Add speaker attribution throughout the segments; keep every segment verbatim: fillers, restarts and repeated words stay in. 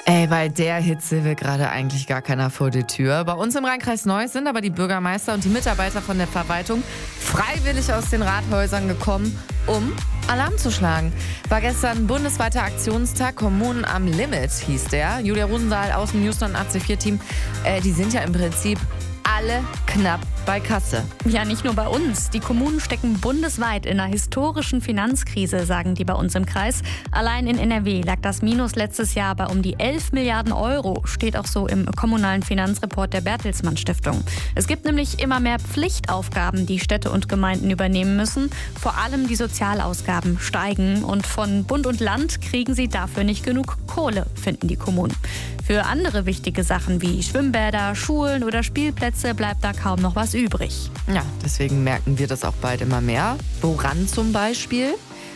Speaker 1: Ey, bei der Hitze will gerade eigentlich gar keiner vor die Tür. Bei uns im Rheinkreis Neuss sind aber die Bürgermeister und die Mitarbeiter von der Verwaltung freiwillig aus den Rathäusern gekommen, um Alarm zu schlagen. War gestern bundesweiter Aktionstag Kommunen am Limit, hieß der. Julia Rosendahl aus dem News neunundachtzig Komma vier Team, äh, die sind ja im Prinzip alle knapp bei Kasse.
Speaker 2: Ja, nicht nur bei uns. Die Kommunen stecken bundesweit in einer historischen Finanzkrise, sagen die bei uns im Kreis. Allein in N R W lag das Minus letztes Jahr bei um die elf Milliarden Euro. Steht auch so im kommunalen Finanzreport der Bertelsmann Stiftung. Es gibt nämlich immer mehr Pflichtaufgaben, die Städte und Gemeinden übernehmen müssen. Vor allem die Sozialausgaben steigen und von Bund und Land kriegen sie dafür nicht genug Kohle, finden die Kommunen. Für andere wichtige Sachen wie Schwimmbäder, Schulen oder Spielplätze bleibt da kaum noch was übrig.
Speaker 1: Ja, deswegen merken wir das auch bald immer mehr. Woran zum Beispiel?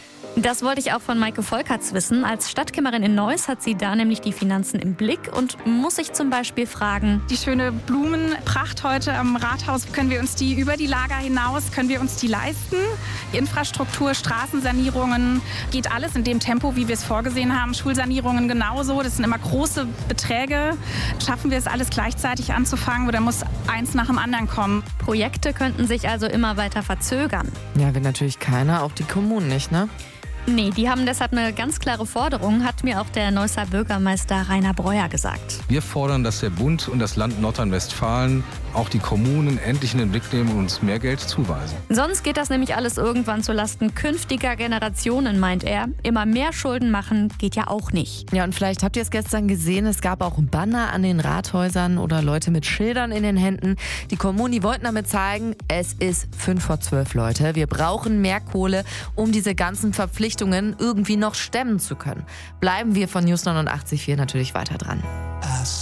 Speaker 2: Das wollte ich auch von Maike Volkerts wissen. Als Stadtkämmerin in Neuss hat sie da nämlich die Finanzen im Blick und muss sich zum Beispiel fragen:
Speaker 3: Die schöne Blumenpracht heute am Rathaus, können wir uns die über die Lager hinaus, können wir uns die leisten? Die Infrastruktur, Straßensanierungen, geht alles in dem Tempo, wie wir es vorgesehen haben. Schulsanierungen genauso, das sind immer große Beträge. Schaffen wir es alles gleichzeitig anzufangen oder muss eins nach dem anderen kommen?
Speaker 2: Projekte könnten sich also immer weiter verzögern.
Speaker 1: Ja, will natürlich keiner, auch die Kommunen nicht, ne?
Speaker 2: Nee, die haben deshalb eine ganz klare Forderung, hat mir auch der Neusser Bürgermeister Rainer Breuer gesagt.
Speaker 4: Wir fordern, dass der Bund und das Land Nordrhein-Westfalen auch die Kommunen endlich in den Blick nehmen und uns mehr Geld zuweisen.
Speaker 2: Sonst geht das nämlich alles irgendwann zulasten künftiger Generationen, meint er. Immer mehr Schulden machen geht ja auch nicht.
Speaker 1: Ja, und vielleicht habt ihr es gestern gesehen, es gab auch Banner an den Rathäusern oder Leute mit Schildern in den Händen. Die Kommunen, die wollten damit zeigen, es ist fünf vor zwölf, Leute. Wir brauchen mehr Kohle, um diese ganzen Verpflichtungen irgendwie noch stemmen zu können. Bleiben wir von News neunundachtzig Komma vier natürlich weiter dran.